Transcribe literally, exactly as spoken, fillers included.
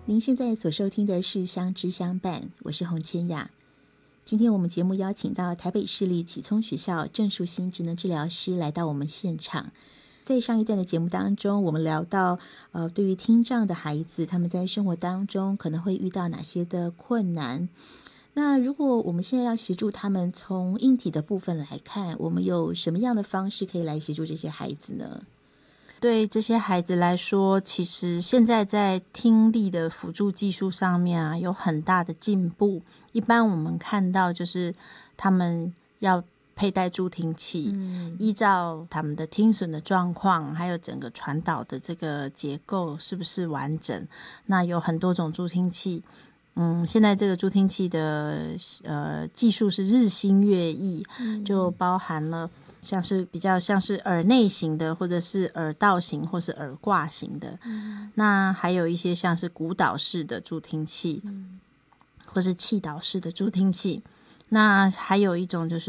您现在所收听的是相知相伴，我是洪千雅。今天我们节目邀请到台北市立启聪学校郑树新职能治疗师来到我们现场。在上一段的节目当中，我们聊到呃，对于听障的孩子，他们在生活当中可能会遇到哪些的困难。那如果我们现在要协助他们从硬体的部分来看，我们有什么样的方式可以来协助这些孩子呢？ 对这些孩子来说，其实现在在听力的辅助技术上面啊，有很大的进步。一般我们看到就是他们要佩戴助听器，嗯、依照他们的听损的状况，还有整个传导的这个结构是不是完整，那有很多种助听器。嗯，现在这个助听器的呃技术是日新月异，嗯、就包含了像是比较像是耳内型的，或者是耳道型，或是耳挂型的。嗯、那还有一些像是鼓导式的助听器，嗯、或是气导式的助听器。那还有一种就是